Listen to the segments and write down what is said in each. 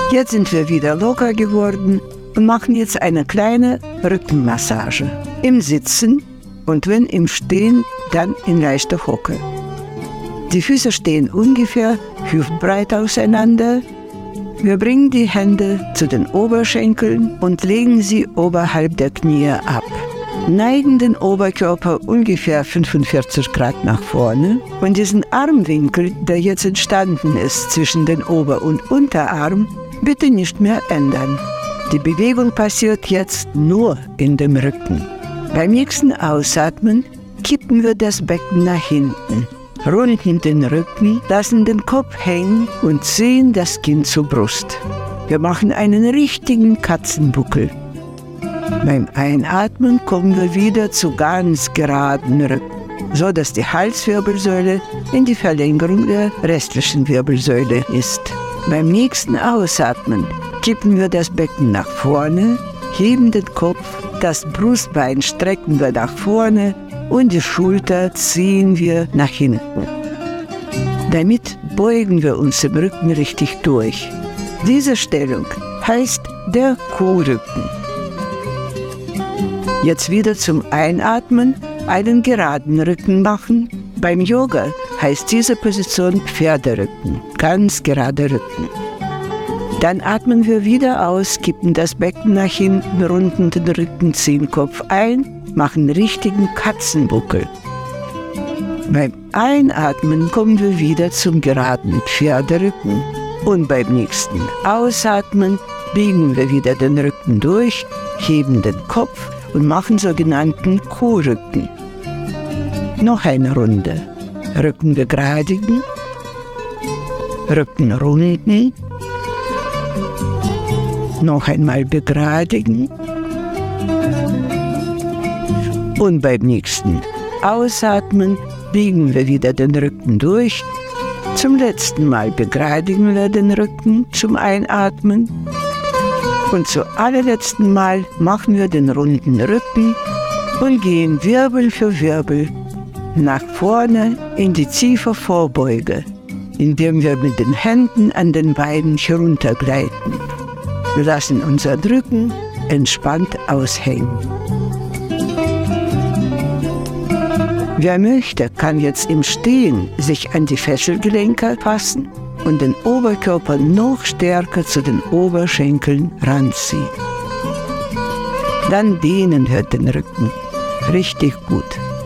Jetzt sind wir wieder locker geworden und machen jetzt eine kleine Rückenmassage. Im Sitzen und wenn im Stehen, dann in leichter Hocke. Die Füße stehen ungefähr hüftbreit auseinander. Wir bringen die Hände zu den Oberschenkeln und legen sie oberhalb der Knie ab. Neigen den Oberkörper ungefähr 45 Grad nach vorne und diesen Armwinkel, der jetzt entstanden ist zwischen den Ober- und Unterarm, bitte nicht mehr ändern. Die Bewegung passiert jetzt nur in dem Rücken. Beim nächsten Ausatmen kippen wir das Becken nach hinten, runden den Rücken, lassen den Kopf hängen und ziehen das Kinn zur Brust. Wir machen einen richtigen Katzenbuckel. Beim Einatmen kommen wir wieder zu ganz geraden Rücken, so dass die Halswirbelsäule in die Verlängerung der restlichen Wirbelsäule ist. Beim nächsten Ausatmen kippen wir das Becken nach vorne, heben den Kopf, das Brustbein strecken wir nach vorne und die Schulter ziehen wir nach hinten. Damit beugen wir uns im Rücken richtig durch. Diese Stellung heißt der Kuhrücken. Jetzt wieder zum Einatmen einen geraden Rücken machen. Beim Yoga heißt diese Position Pferderücken, ganz gerader Rücken. Dann atmen wir wieder aus, kippen das Becken nach hinten, runden den Rücken, ziehen Kopf ein, machen richtigen Katzenbuckel. Beim Einatmen kommen wir wieder zum geraden Pferderücken und beim nächsten Ausatmen biegen wir wieder den Rücken durch, heben den Kopf und machen sogenannten Kuhrücken. Noch eine Runde. Rücken begradigen, Rücken runden, noch einmal begradigen und beim nächsten Ausatmen biegen wir wieder den Rücken durch. Zum letzten Mal begradigen wir den Rücken zum Einatmen und zum allerletzten Mal machen wir den runden Rücken und gehen Wirbel für Wirbel nach vorne in die tiefe Vorbeuge, indem wir mit den Händen an den Beinen heruntergleiten. Wir lassen unser Rücken entspannt aushängen. Wer möchte, kann jetzt im Stehen sich an die Fesselgelenke fassen und den Oberkörper noch stärker zu den Oberschenkeln ranziehen. Dann dehnen wir den Rücken richtig gut.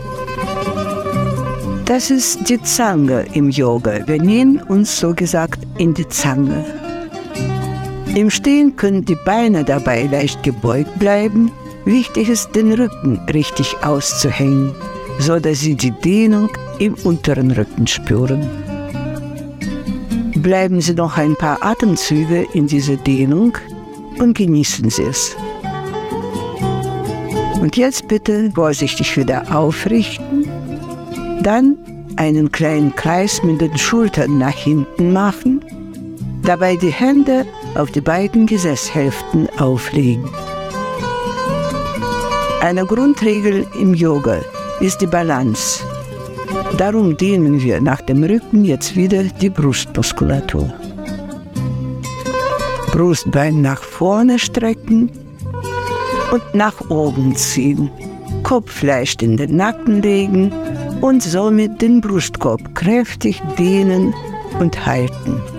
Das ist die Zange im Yoga. Wir nähern uns so gesagt in die Zange. Im Stehen können die Beine dabei leicht gebeugt bleiben. Wichtig ist, den Rücken richtig auszuhängen, so dass Sie die Dehnung im unteren Rücken spüren. Bleiben Sie noch ein paar Atemzüge in dieser Dehnung und genießen Sie es. Und jetzt bitte vorsichtig wieder aufrichten. Dann einen kleinen Kreis mit den Schultern nach hinten machen, dabei die Hände auf die beiden Gesäßhälften auflegen. Eine Grundregel im Yoga ist die Balance. Darum dehnen wir nach dem Rücken jetzt wieder die Brustmuskulatur. Brustbein nach vorne strecken und nach oben ziehen. Kopf leicht in den Nacken legen und somit den Brustkorb kräftig dehnen und halten.